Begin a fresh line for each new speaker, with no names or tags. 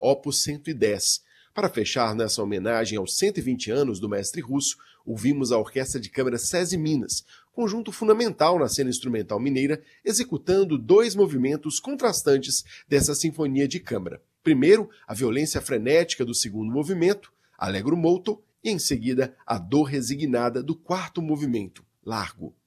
Opus 110. Para fechar nessa homenagem aos 120 anos do mestre russo, ouvimos a Orquestra de Câmara SESI Minas, conjunto fundamental na cena instrumental mineira, executando 2 movimentos contrastantes dessa sinfonia de câmara. Primeiro, a violência frenética do segundo movimento, Allegro molto, e em seguida a dor resignada do quarto movimento, Largo.